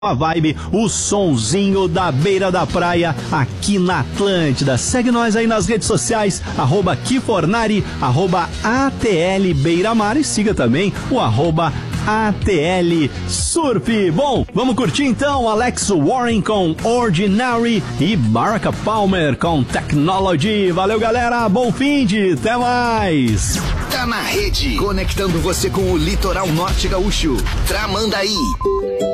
A vibe, o sonzinho da beira da praia aqui na Atlântida. Segue nós aí nas redes sociais, @Kifornari, @ATL Beiramar e siga também o @ATL Surf. Bom, vamos curtir então Alex Warren com Ordinary e Baraka Palmer com Technology. Valeu, galera, bom fim de, até mais. Tá na rede, conectando você com o litoral norte gaúcho. Tramandaí.